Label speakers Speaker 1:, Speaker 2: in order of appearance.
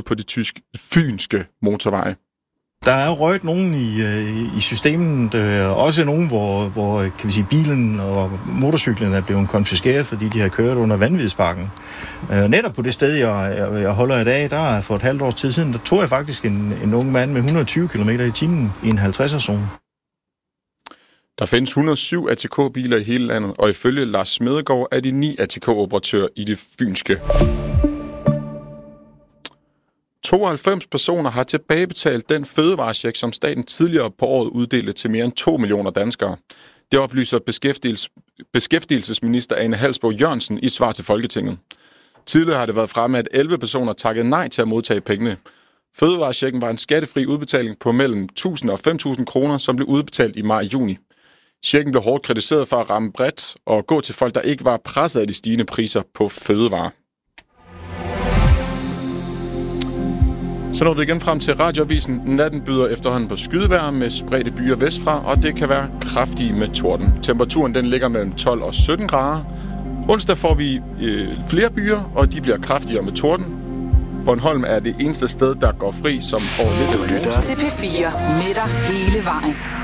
Speaker 1: ude på de fynske motorveje.
Speaker 2: Der er røget nogen i systemet, også nogen, hvor kan vi sige, bilen og motorcyklen er blevet konfiskeret, fordi de har kørt under vanvidsparken. Netop på det sted, jeg holder i dag, der for et halvt års tid siden, der tog jeg faktisk en ung mand med 120 km i timen i en 50'er-zone.
Speaker 1: Der findes 107 ATK-biler i hele landet, og ifølge Lars Smedegaard er de 9 ATK-operatører i det fynske. 92 personer har tilbagebetalt den fødevarecheck, som staten tidligere på året uddelte til mere end 2 millioner danskere. Det oplyser beskæftigelsesminister Ane Halsboe Jørgensen i svar til Folketinget. Tidligere har det været fremme, at 11 personer takkede nej til at modtage pengene. Fødevarechecken var en skattefri udbetaling på mellem 1.000 og 5.000 kroner, som blev udbetalt i maj-juni. Checken blev hårdt kritiseret for at ramme bredt og gå til folk, der ikke var presset af de stigende priser på fødevarer. Så når vi igen frem til radioavisen. Natten byder efterhånden på skydevejr med spredte byer vestfra, og det kan være kraftige med torden. Temperaturen den ligger mellem 12 og 17 grader. Onsdag får vi flere byer, og de bliver kraftigere med torden. Bornholm er det eneste sted, der går fri, som får lidt.
Speaker 3: Du lytter til P4 med dig hele vejen.